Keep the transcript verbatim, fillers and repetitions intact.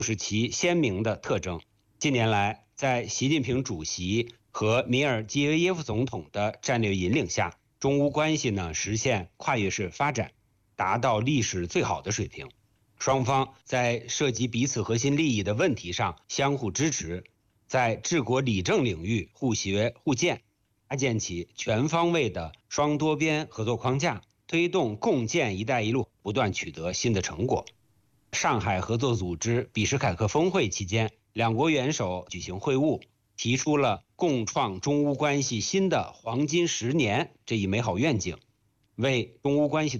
是其鲜明的特征。近年来，在习近平主席和米尔基耶耶夫总统的战略引领下，中乌关系呢实现跨越式发展，达到历史最好的水平。双方在涉及彼此核心利益的问题上相互支持，在治国理政领域互学互鉴，搭建起全方位的双多边合作框架，推动共建“一带一路”不断取得新的成果。上海合作组织比什凯克峰会期间，两国元首举行会晤，提出了共创中乌关系新的黄金十年这一美好愿景，为中乌关系